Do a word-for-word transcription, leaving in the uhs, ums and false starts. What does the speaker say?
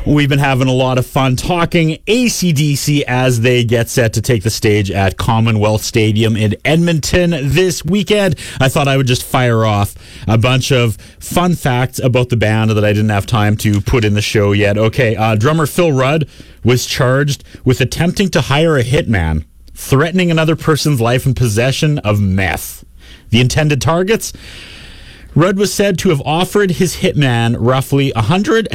We've been having a lot of fun talking A C D C as they get set to take the stage at Commonwealth Stadium in Edmonton this weekend. I thought I would just fire off a bunch of fun facts about the band that I didn't have time to put in the show yet. Okay, uh, drummer Phil Rudd was charged with attempting to hire a hitman, threatening another person's life in possession of meth. The intended targets? Rudd was said to have offered his hitman roughly one hundred